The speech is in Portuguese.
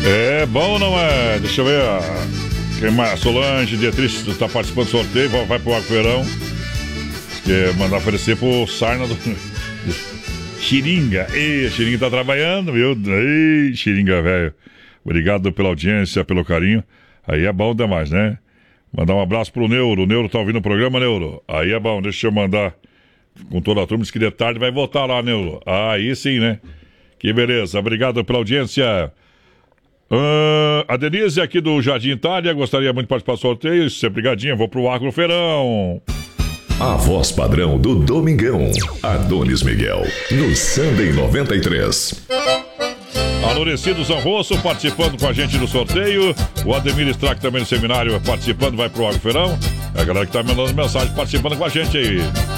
É bom, não é? Deixa eu ver. Quem mais? Solange, Dietrich está participando do sorteio. Vai pro Arco-Verão. Quer mandar oferecer pro Sarna do. Xiringa. Ei, a Xiringa tá trabalhando, viu? Ei, Xiringa, velho. Obrigado pela audiência, pelo carinho. Aí é bom demais, né? Mandar um abraço pro Neuro. O Neuro tá ouvindo o programa, Neuro? Aí é bom, deixa eu mandar com toda a turma. Diz que de tarde vai voltar lá, Neuro. Aí sim, né? Que beleza. Obrigado pela audiência. A Denise aqui do Jardim Itália. Gostaria muito de participar do sorteio. Sempre ligadinha. Vou pro Arco-Feirão. A voz padrão do Domingão. Adonis Miguel. No Sunday 93. Alorecido Zanrosso participando com a gente do sorteio. O Ademir Strack também no seminário participando, vai pro Arco-Feirão. É a galera que tá mandando mensagem participando com a gente aí.